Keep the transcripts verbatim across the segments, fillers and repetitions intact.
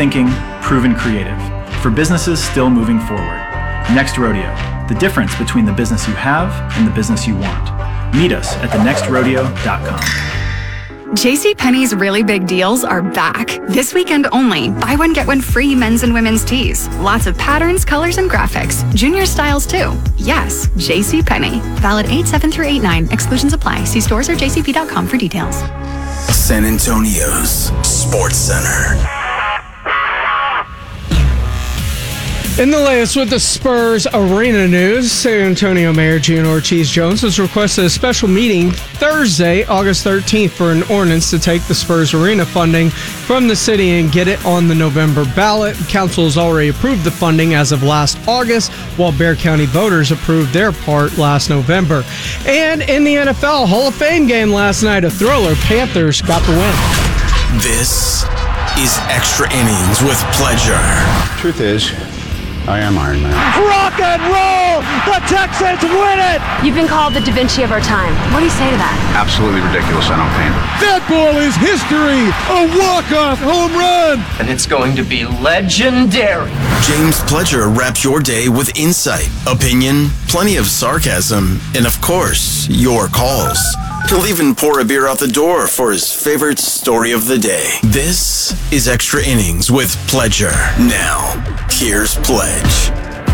thinking, proven creative. For businesses still moving forward. Next Rodeo, the difference between the business you have and the business you want. Meet us at the next rodeo dot com. JCPenney's really big deals are back. This weekend only. Buy one, get one free men's and women's tees. Lots of patterns, colors, and graphics. Junior styles, too. Yes, JCPenney. Valid eight seven through eight nine. Exclusions apply. See stores or j c p dot com for details. San Antonio's Sports Center. In the latest with the Spurs Arena news, San Antonio Mayor Gene Ortiz-Jones has requested a special meeting Thursday, August thirteenth, for an ordinance to take the Spurs Arena funding from the city and get it on the November ballot. Council has already approved the funding as of last August, while Bexar County voters approved their part last November. And in the N F L Hall of Fame game last night, a thriller, Panthers got the win. This is Extra Innings with Pledger. Truth is, I am Iron Man. Rock and roll! The Texans win it! You've been called the Da Vinci of our time. What do you say to that? Absolutely ridiculous. I don't paint. That ball is history! A walk-off home run! And it's going to be legendary. James Pledger wraps your day with insight, opinion, plenty of sarcasm, and of course, your calls. He'll even pour a beer out the door for his favorite story of the day. This is Extra Innings with Pledger. Now, here's Pledge.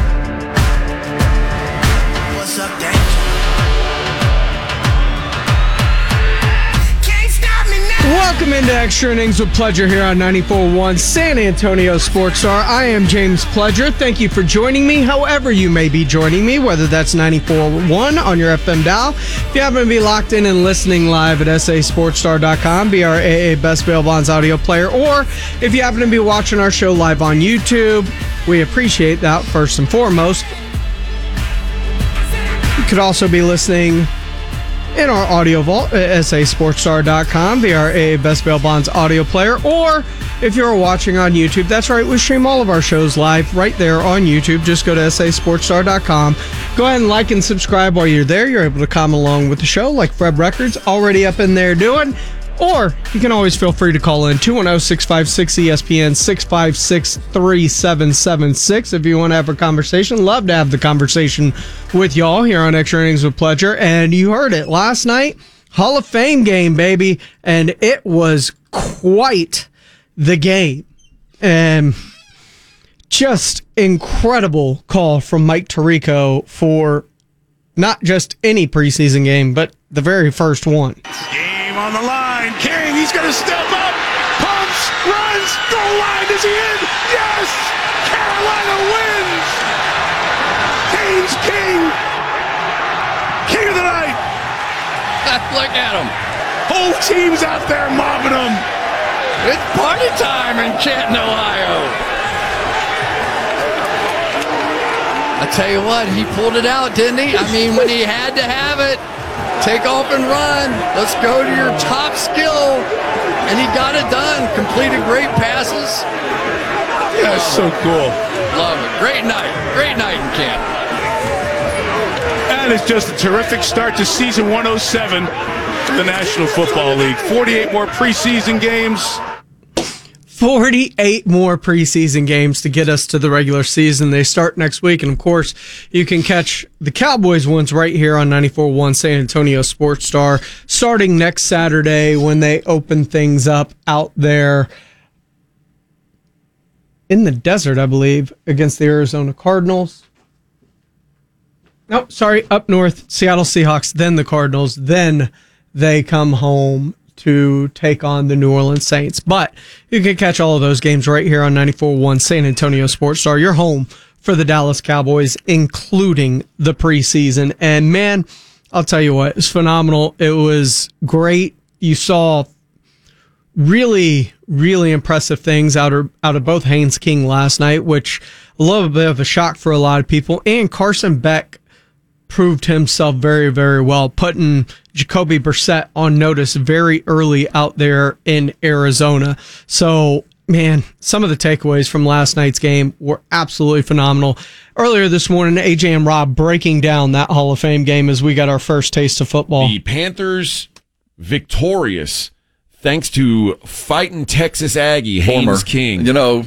What's up, Dad? Welcome into Extra Innings with Pledger here on ninety-four point one San Antonio Sports Star. I am James Pledger. Thank you for joining me, however you may be joining me, whether that's ninety-four point one on your F M dial. If you happen to be locked in and listening live at s a sports star dot com, B R A A Best Bail Bonds audio player, or if you happen to be watching our show live on YouTube, we appreciate that first and foremost. You could also be listening in our audio vault at s a sports star dot com, V R A Best Bail Bonds audio player, or if you're watching on YouTube, that's right, we stream all of our shows live right there on YouTube. Just go to s a sports star dot com. Go ahead and like and subscribe while you're there. You're able to come along with the show like Fred Records already up in there doing. Or you can always feel free to call in two one zero, six five six, E S P N, six five six, three seven seven six if you want to have a conversation. Love to have the conversation with y'all here on Extra Innings with Pledger. And you heard it last night, Hall of Fame game, baby. And it was quite the game. And just incredible call from Mike Tirico for not just any preseason game, but the very first one. Game on the line. King, he's going to step up. Pumps, runs, goal line. Is he in? Yes! Carolina wins! Haynes King. King of the night. Look at him. Whole team's out there mobbing him. It's party time in Canton, Ohio. I tell you what, he pulled it out, didn't he? I mean, when he had to have it, take off and run. Let's go to your top skill. And he got it done. Completed great passes. That's so cool. Love it. Great night. Great night in camp. That is just a terrific start to season one oh seven of the National Football League. forty-eight more preseason games. forty-eight more preseason games to get us to the regular season. They start next week, and of course, you can catch the Cowboys ones right here on ninety-four point one San Antonio Sports Star starting next Saturday when they open things up out there in the desert, I believe, against the Arizona Cardinals. Nope, sorry, up north, Seattle Seahawks, then the Cardinals, then they come home to take on the New Orleans Saints. But you can catch all of those games right here on ninety-four point one San Antonio Sports Star. Your home for the Dallas Cowboys, including the preseason. And man, I'll tell you what, it's phenomenal. It was great. You saw really, really impressive things out of, out of both Haynes King last night, which a little bit of a shock for a lot of people. And Carson Beck proved himself very, very well, putting Jacoby Brissett on notice very early out there in Arizona. So, man, some of the takeaways from last night's game were absolutely phenomenal. Earlier this morning, A J and Rob breaking down that Hall of Fame game as we got our first taste of football. The Panthers victorious thanks to fighting Texas Aggie Haynes Former. King. You know,